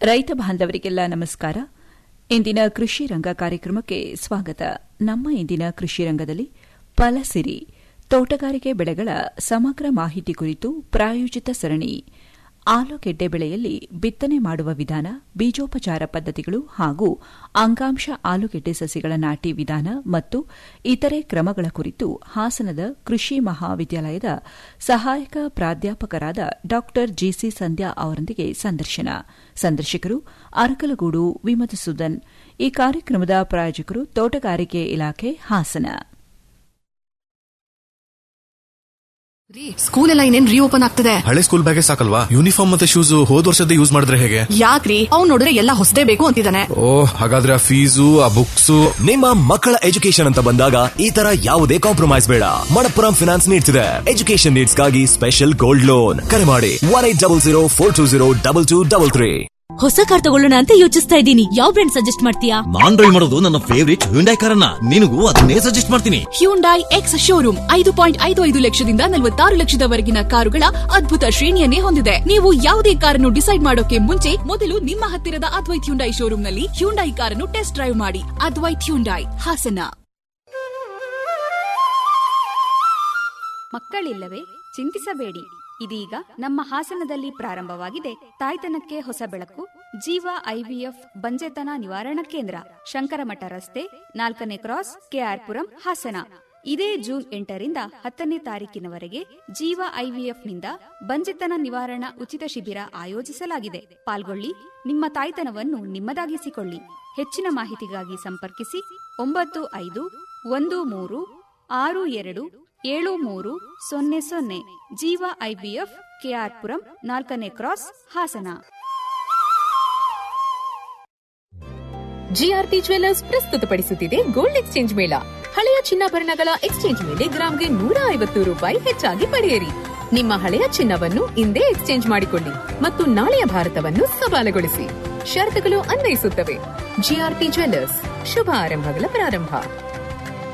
ರೈತ ಬಾಂಧವರಿಗೆಲ್ಲ ನಮಸ್ಕಾರ. ಇಂದಿನ ಕೃಷಿ ರಂಗ ಕಾರ್ಯಕ್ರಮಕ್ಕೆ ಸ್ವಾಗತ. ನಮ್ಮ ಇಂದಿನ ಕೃಷಿ ರಂಗದಲ್ಲಿ ಫಲಸಿರಿ ತೋಟಗಾರಿಕೆ ಬೆಳೆಗಳ ಸಮಗ್ರ ಮಾಹಿತಿ ಕುರಿತು ಪ್ರಾಯೋಜಿತ ಸರಣಿ, ಆಲೂಗೆಡ್ಡೆ ಬೆಳೆಯಲ್ಲಿ ಬಿತ್ತನೆ ಮಾಡುವ ವಿಧಾನ, ಬೀಜೋಪಚಾರ ಪದ್ಧತಿಗಳು ಹಾಗೂ ಅಂಗಾಂಶ ಆಲೂಗೆಡ್ಡೆ ಸಸಿಗಳ ನಾಟಿ ವಿಧಾನ ಮತ್ತು ಇತರೆ ಕ್ರಮಗಳ ಕುರಿತು ಹಾಸನದ ಕೃಷಿ ಮಹಾವಿದ್ಯಾಲಯದ ಸಹಾಯಕ ಪ್ರಾಧ್ಯಾಪಕರಾದ ಡಾ ಜಿಸಿ ಸಂಧ್ಯಾ ಅವರೊಂದಿಗೆ ಸಂದರ್ಶನ. ಸಂದರ್ಶಕರು ಅರಕಲಗೂಡು ವಿಮಧುಸೂದನ್. ಈ ಕಾರ್ಯಕ್ರಮದ ಪ್ರಾಯೋಜಕರು ತೋಟಗಾರಿಕೆ ಇಲಾಖೆ, ಹಾಸನ. ಸ್ಕೂಲ್ ಎಲ್ಲ ಇನ್ನೇನ್ ರೀಓಪನ್ ಆಗ್ತದೆ. ಹಳೆ ಸ್ಕೂಲ್ ಬ್ಯಾಗೇ ಸಾಕಲ್ವಾ? ಯೂನಿಫಾರ್ಮ್ ಮತ್ತೆ ಶೂಸ್ ಹೋದ್ ವರ್ಷದ ಯೂಸ್ ಮಾಡಿದ್ರೆ ಹೇಗೆ? ಯಾಕ್ರಿ, ಅವ್ನು ನೋಡಿದ್ರೆ ಎಲ್ಲ ಹೊಸದೇ ಬೇಕು ಅಂತಿದ್ದಾನೆ. ಹಾಗಾದ್ರೆ ಆ ಫೀಸು, ಆ ಬುಕ್ಸ್. ನಿಮ್ಮ ಮಕ್ಕಳ ಎಜುಕೇಶನ್ ಅಂತ ಬಂದಾಗ ಈ ತರ ಯಾವುದೇ ಕಾಂಪ್ರಮೈಸ್ ಬೇಡ. ಮಣಪ್ಪುರಂ ಫಿನಾನ್ಸ್ ನೀಡ್ತಿದೆ ಎಜುಕೇಶನ್ ನೀಡ್ಸ್ ಗಾಗಿ ಸ್ಪೆಷಲ್ ಗೋಲ್ಡ್ ಲೋನ್. ಕರೆ ಮಾಡಿ 180042022333. ಹೊಸ ಕಾರ್ ತಗೊಳ್ಳೋಣ ಅಂತ ಯೋಚಿಸ್ತಾ ಇದ್ದೀನಿ. ಯಾವ ಬ್ರ್ಯಾಂಡ್ ಸಜೆಸ್ಟ್ ಮಾಡ್ತೀಯಾ? ನಾನ್ ಡ್ರೈವ್ ಮಾಡೋದು ನನ್ನ ಫೇವರಿಟ್ ಹ್ಯುಂಡೈ ಕಾರನ್ನ. ನಿನಗೂ ಅದನ್ನೇ ಸಜೆಸ್ಟ್ ಮಾಡ್ತೀನಿ. ಹ್ಯುಂಡೈ ಎಕ್ಸ್ ಶೋರೂಮ್ 5.55 ಲಕ್ಷದಿಂದ 46 ಲಕ್ಷದವರೆಗಿನ ಕಾರುಗಳ ಅದ್ಭುತ ಶ್ರೇಣಿಯನ್ನೇ ಹೊಂದಿದೆ. ನೀವು ಯಾವುದೇ ಕಾರನ್ನು ಡಿಸೈಡ್ ಮಾಡೋಕೆ ಮುಂಚೆ ಮೊದಲು ನಿಮ್ಮ ಹತ್ತಿರದ ಅದ್ವೈತ್ ಹ್ಯುಂಡೈ ಶೋರೂಮ್ನಲ್ಲಿ ಹ್ಯುಂಡೈ ಕಾರನ್ನು ಟೆಸ್ಟ್ ಡ್ರೈವ್ ಮಾಡಿ. ಅದ್ವೈತ್ ಹ್ಯುಂಡೈ, ಹಾಸನ. ಮಕ್ಕಳಿಲ್ಲವೇ? ಚಿಂತಿಸಬೇಡಿ. ಇದೀಗ ನಮ್ಮ ಹಾಸನದಲ್ಲಿ ಪ್ರಾರಂಭವಾಗಿದೆ ತಾಯ್ತನಕ್ಕೆ ಹೊಸ ಬೆಳಕು, ಜೀವ ಐವಿಎಫ್ ಬಂಜೆತನ ನಿವಾರಣಾ ಕೇಂದ್ರ, ಶಂಕರಮಠ ರಸ್ತೆ, 4ನೇ ಕ್ರಾಸ್, ಕೆಆರ್ಪುರಂ, ಹಾಸನ. ಇದೇ ಜೂನ್ 8ರಿಂದ 10ನೇ ತಾರೀಕಿನವರೆಗೆ ಜೀವ ಐವಿಎಫ್ನಿಂದ ಬಂಜೆತನ ನಿವಾರಣಾ ಉಚಿತ ಶಿಬಿರ ಆಯೋಜಿಸಲಾಗಿದೆ. ಪಾಲ್ಗೊಳ್ಳಿ, ನಿಮ್ಮ ತಾಯ್ತನವನ್ನು ನಿಮ್ಮದಾಗಿಸಿಕೊಳ್ಳಿ. ಹೆಚ್ಚಿನ ಮಾಹಿತಿಗಾಗಿ ಸಂಪರ್ಕಿಸಿ 9513627300. ಜೀವ ಐವಿಎಫ್, ಕೆಆರ್ಪುರಂ, 4ನೇ cross, Hassan. GRP jewellers ಪ್ರಸ್ತುತಪಡಿಸುತ್ತಿದೆ gold exchange ಮೇಳ. ಹಳೆಯ ಚಿನ್ನಾಭರಣಗಳ ಎಕ್ಸ್ಚೇಂಜ್ ಮೇಲೆ ಗ್ರಾಂಗೆ 150 ರೂಪಾಯಿ ಹೆಚ್ಚಾಗಿ ಪಡೆಯಿರಿ. ನಿಮ್ಮ ಹಳೆಯ ಚಿನ್ನವನ್ನು ಇಂದೇ ಎಕ್ಸ್ಚೇಂಜ್ ಮಾಡಿಕೊಳ್ಳಿ ಮತ್ತು ನಾಳೆಯ ಭಾರತವನ್ನು ಸವಾಲುಗೊಳಿಸಿ. ಷರತ್ತುಗಳು ಅನ್ವಯಿಸುತ್ತವೆ. ಜಿಆರ್ಪಿ ಜ್ಯುವೆಲ್ಲರ್ಸ್, ಶುಭ ಆರಂಭಗಳ ಪ್ರಾರಂಭ.